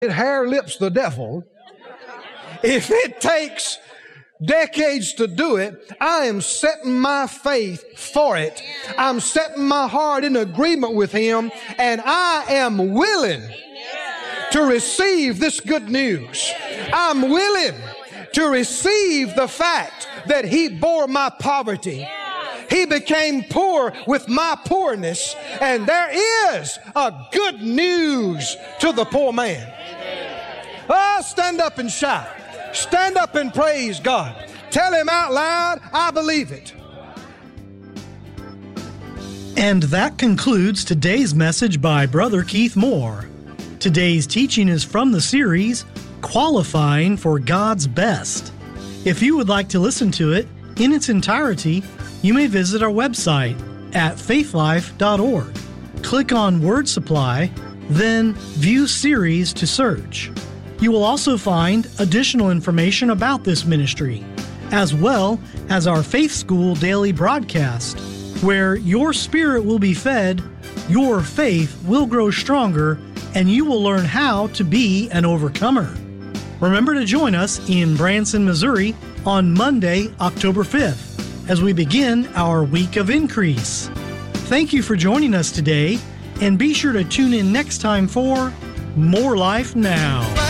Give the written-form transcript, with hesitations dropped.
hair lips the devil. If it takes decades to do it, I am setting my faith for it. I'm setting my heart in agreement with Him, and I am willing to receive this good news. I'm willing to receive the fact that He bore my poverty. He became poor with my poorness, and there is a good news to the poor man. Oh, stand up and shout. Stand up and praise God. Tell Him out loud, I believe it. And that concludes today's message by Brother Keith Moore. Today's teaching is from the series, Qualifying for God's Best. If you would like to listen to it in its entirety, you may visit our website at faithlife.org. Click on Word Supply, then View Series to search. You will also find additional information about this ministry, as well as our Faith School daily broadcast, where your spirit will be fed, your faith will grow stronger, and you will learn how to be an overcomer. Remember to join us in Branson, Missouri on Monday, October 5th, as we begin our Week of Increase. Thank you for joining us today, and be sure to tune in next time for More Life Now.